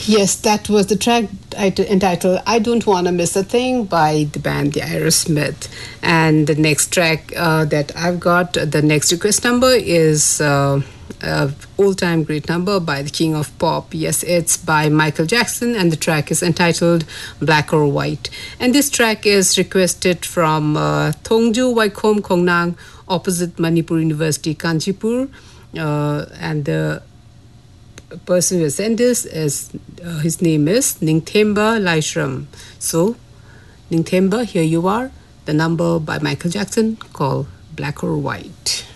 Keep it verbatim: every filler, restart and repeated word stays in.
Yes, that was the track entitled I Don't Wanna Miss a Thing by the band The Aerosmith. And the next track uh, that I've got, the next request number is uh, a all-time great number by the King of Pop. Yes, it's by Michael Jackson, and the track is entitled Black or White. And this track is requested from uh, Thongju Waikhom Khongnang, opposite Manipur University, Kanchipur. Uh, and the person who has sent this is uh, his name is Ningthemba Laishram. So, Ningthemba, here you are. The number by Michael Jackson called Black or White.